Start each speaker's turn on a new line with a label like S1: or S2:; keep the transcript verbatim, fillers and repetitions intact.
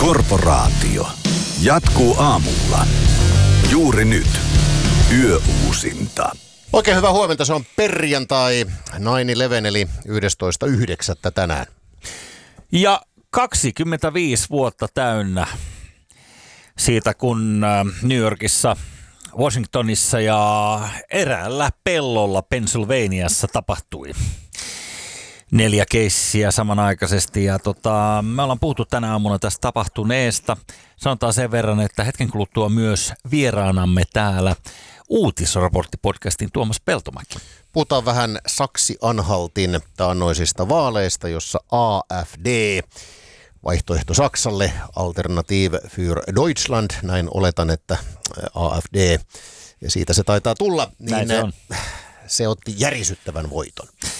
S1: Korporaatio jatkuu aamulla. Juuri nyt. Yöuusinta.
S2: Oikein hyvää huomenta, se on perjantai yhdestoista yhdestoista eli yhdestoista yhdeksättä tänään.
S3: Ja kaksikymmentäviisi vuotta täynnä siitä, kun New Yorkissa, Washingtonissa ja eräällä pellolla Pennsylvaniassa tapahtui neljä keissiä samanaikaisesti. Ja tota, me ollaan puhuttu tänä aamuna tästä tapahtuneesta. Sanotaan sen verran, että hetken kuluttua myös vieraanamme täällä Uutisraportti-podcastin Tuomas Peltomäki.
S2: Puhutaan vähän Saksi-Anhaltin taannoisista vaaleista, jossa A F D, vaihtoehto Saksalle, Alternative für Deutschland, näin oletan, että A F D, ja siitä se taitaa tulla, niin
S3: se, on.
S2: se otti järisyttävän voiton.